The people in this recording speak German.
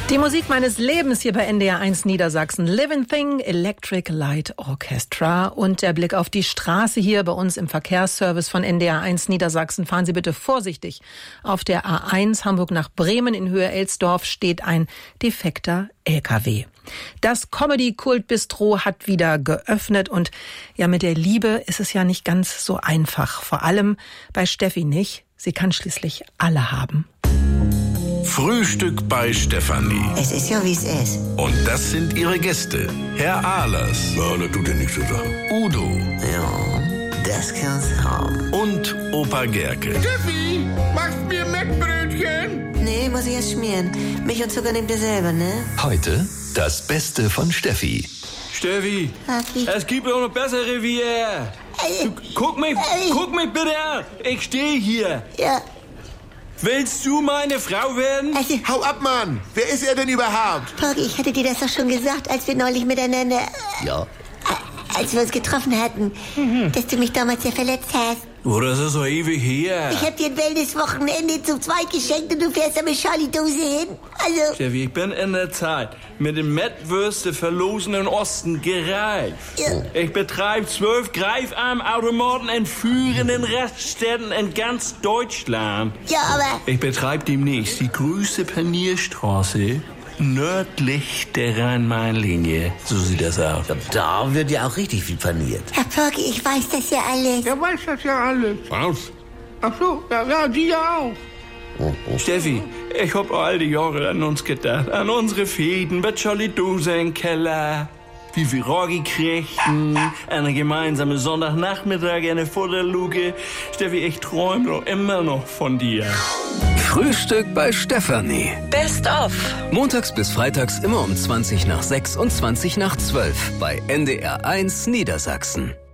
Die Musik meines Lebens hier bei NDR 1 Niedersachsen. Living Thing, Electric Light Orchestra. Und der Blick auf die Straße hier bei uns im Verkehrsservice von NDR 1 Niedersachsen. Fahren Sie bitte vorsichtig. Auf der A1 Hamburg nach Bremen in Höhe Elsdorf steht ein defekter LKW. Das Comedy-Kult-Bistro hat wieder geöffnet und ja, mit der Liebe ist es ja nicht ganz so einfach. Vor allem bei Steffi nicht. Sie kann schließlich alle haben. Frühstück bei Stefanie. Es ist ja, wie es ist. Und das sind ihre Gäste. Herr Ahlers. Ja, das tut ja nichts zu sagen. Udo. Ja, das kann's haben. Und Opa Gerke. Steffi, machst mir Mettbrötchen? Nee, muss ich erst schmieren. Milch und Zucker nehmt ihr selber, ne? Heute das Beste von Steffi. Steffi, Papi. es gibt auch noch bessere wie er. Du, guck mich bitte an. Ich stehe hier. Ja, Willst du meine Frau werden? also, Hau ab, Mann! Wer ist er denn überhaupt? Porgy, ich hatte dir das doch schon gesagt, als wir neulich miteinander, Ja. als wir uns getroffen hatten, dass du mich damals ja verletzt hast. Oh, das ist so ewig her. Ich hab dir ein Wellness-Wochenende zu zweit geschenkt und du fährst da mit Charlie-Dose hin. Also, Steffi, ich bin in der Zeit mit den Mettwürste verlosenen Osten gereift. ja, Ich betreibe 12 Greifarmautomaten in führenden Raststätten in ganz Deutschland. ja, aber, Ich betreibe demnächst die größte Panierstraße nördlich der Rhein-Main-Linie. So sieht das aus. Da wird ja auch richtig viel paniert. Herr Porgy, ich weiß das ja alles. Er weiß das ja alles. Was? Ach so, ja, die ja auch. Steffi, ich hab all die Jahre an uns gedacht. An unsere Fäden mit Charlie Dose im Keller. Wie wir Roggi kriegten. Eine gemeinsame Sonntagnachmittag in der Futterluke. Steffi, ich träume doch immer noch von dir. Frühstück bei Stefanie. Best of. Montags bis freitags immer um 20 nach 6 und 20 nach 12 bei NDR 1 Niedersachsen.